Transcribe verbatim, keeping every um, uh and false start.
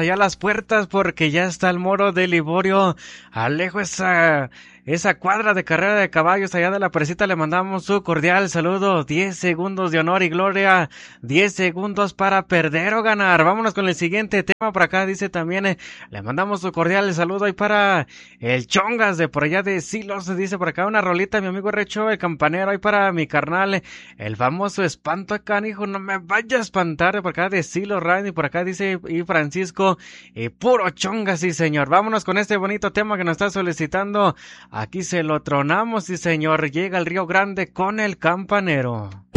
allá a las puertas porque ya está el Moro de Liborio. Alejo esa, esa cuadra de carrera de caballos allá de la presita, le mandamos su cordial saludo. Diez segundos de honor y gloria, diez segundos para perder o ganar. Vámonos con el siguiente tema. Por acá dice también, eh, le mandamos su cordial saludo ahí para el Chongas de por allá de Silos. Dice por acá una rolita, mi amigo Recho, el campanero, ahí para mi carnal, eh, el famoso espanto acá, hijo, no me vaya a espantar. Por acá de Silos, Randy, por acá dice y Francisco, y puro Chongas, sí señor. Vámonos con este bonito tema que nos está solicitando. Aquí se lo tronamos, sí señor. Llega el Río Grande con el campanero.